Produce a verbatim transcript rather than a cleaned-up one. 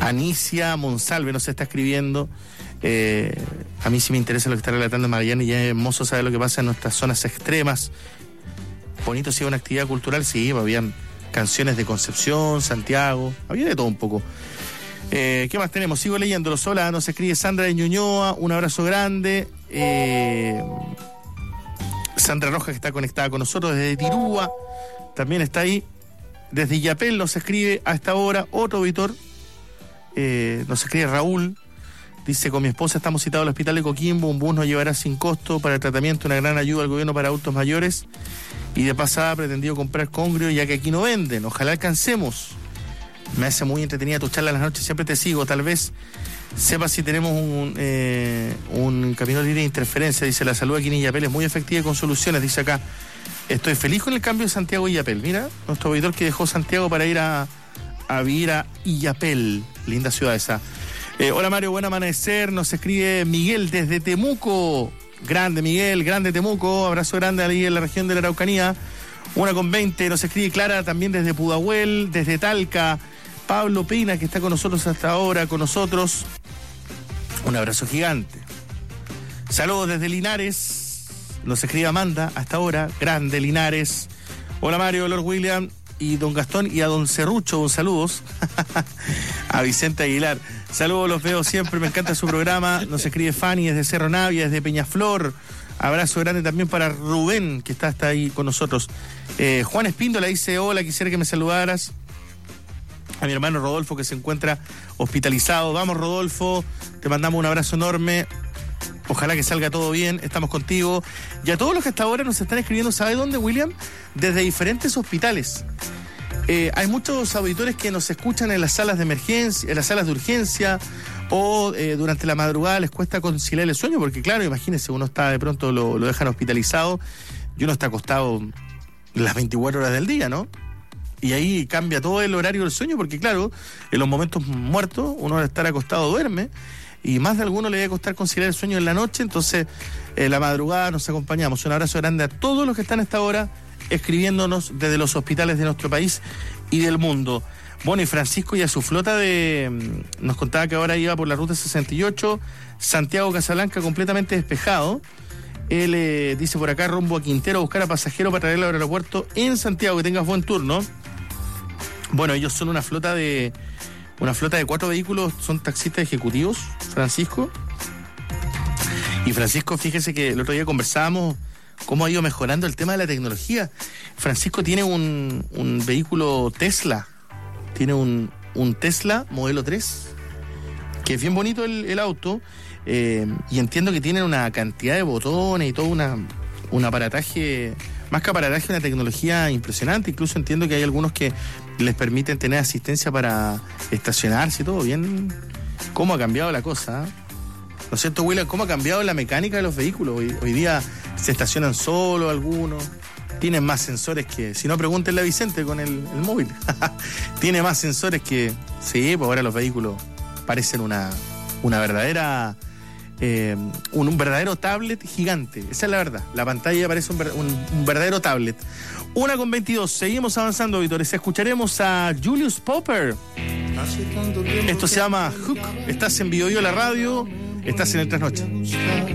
Anicia Monsalve nos está escribiendo. Eh, a mí sí me interesa lo que está relatando Magallanes, y es hermoso saber lo que pasa en nuestras zonas extremas. Bonito, sí, una actividad cultural, sí, habían canciones de Concepción, Santiago, había de todo un poco. Eh, ¿Qué más tenemos? Sigo leyéndolo. Hola, nos escribe Sandra de Ñuñoa, un abrazo grande. Eh, Sandra Rojas, que está conectada con nosotros desde Tirúa, también está ahí. Desde Illapel nos escribe a esta hora otro auditor. Eh, nos escribe Raúl. Dice: con mi esposa estamos citados al hospital de Coquimbo, un bus nos llevará sin costo para el tratamiento, una gran ayuda al gobierno para adultos mayores, y de pasada pretendido comprar congrio ya que aquí no venden, ojalá alcancemos. Me hace muy entretenida tu charla en las noches, siempre te sigo, tal vez sepas si tenemos un, eh, un camino libre de interferencia. Dice: la salud aquí en Illapel es muy efectiva y con soluciones. Dice acá: estoy feliz con el cambio de Santiago a Illapel. Mira, nuestro auditor que dejó Santiago para ir a, a vivir a Illapel, linda ciudad esa. Eh, hola Mario, buen amanecer. Nos escribe Miguel desde Temuco. Grande Miguel, grande Temuco. Abrazo grande ahí en la región de la Araucanía. Una con veinte. Nos escribe Clara también desde Pudahuel, desde Talca. Pablo Pina, que está con nosotros hasta ahora, con nosotros. Un abrazo gigante. Saludos desde Linares. Nos escribe Amanda hasta ahora. Grande Linares. Hola Mario, Lord William y don Gastón y a don Cerrucho, saludos. A Vicente Aguilar. Saludos, los veo siempre, me encanta su programa. Nos escribe Fanny desde Cerro Navia, desde Peñaflor. Abrazo grande también para Rubén, que está hasta ahí con nosotros. Eh, Juan Espíndola dice: hola, quisiera que me saludaras a mi hermano Rodolfo, que se encuentra hospitalizado. Vamos, Rodolfo, te mandamos un abrazo enorme. Ojalá que salga todo bien, estamos contigo. Y a todos los que hasta ahora nos están escribiendo, ¿sabe dónde, William? Desde diferentes hospitales. Eh, hay muchos auditores que nos escuchan en las salas de emergencia, en las salas de urgencia, o eh, durante la madrugada les cuesta conciliar el sueño, porque claro, imagínense, uno está de pronto, lo, lo dejan hospitalizado y uno está acostado las veinticuatro horas del día, ¿no? Y ahí cambia todo el horario del sueño, porque claro, en los momentos muertos uno al estar acostado duerme, y más de alguno le debe costar conciliar el sueño en la noche. Entonces en la madrugada nos acompañamos. Un abrazo grande a todos los que están a esta hora escribiéndonos desde los hospitales de nuestro país y del mundo. Bueno, y Francisco y a su flota de... Nos contaba que ahora iba por la ruta sesenta y ocho, Santiago-Casablanca completamente despejado. Él eh, dice por acá: rumbo a Quintero a buscar a pasajeros para traerlo al aeropuerto en Santiago. Que tengas buen turno. Bueno, ellos son una flota de... Una flota de cuatro vehículos, son taxistas ejecutivos, Francisco. Y Francisco, fíjese que el otro día conversábamos cómo ha ido mejorando el tema de la tecnología. Francisco tiene un, un vehículo Tesla, tiene un, un Tesla modelo tres, que es bien bonito el, el auto, eh, y entiendo que tiene una cantidad de botones y todo una, un aparataje, más que aparataje, una tecnología impresionante. Incluso entiendo que hay algunos que les permiten tener asistencia para estacionarse y todo. Bien, cómo ha cambiado la cosa, ¿eh? ¿No es cierto, William? ¿Cómo ha cambiado la mecánica de los vehículos? Hoy, hoy día se estacionan solo algunos, tienen más sensores que... Si no, pregúntenle a Vicente con el, el móvil. Tiene más sensores que... Sí, pues ahora los vehículos parecen una, una verdadera... Eh, un, un verdadero tablet gigante. Esa es la verdad. La pantalla parece un, un, un verdadero tablet. Una con veintidós. Seguimos avanzando, auditores. Escucharemos a Julius Popper. Esto se llama Hook. Estás en Bio Bio la radio. Estás en el Trasnoche.